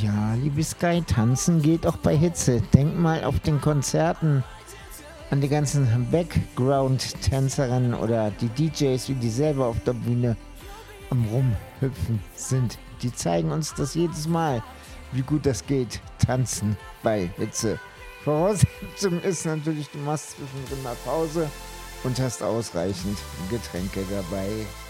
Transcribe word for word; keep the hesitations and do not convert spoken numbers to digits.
Ja, liebe Sky, tanzen geht auch bei Hitze. Denk mal auf den Konzerten an die ganzen Background-Tänzerinnen oder die D Js, wie die selber auf der Bühne am Rumhüpfen sind. Die zeigen uns das jedes Mal, wie gut das geht, tanzen bei Hitze. Voraussetzung ist natürlich, du machst zwischendrin mal Pause und hast ausreichend Getränke dabei.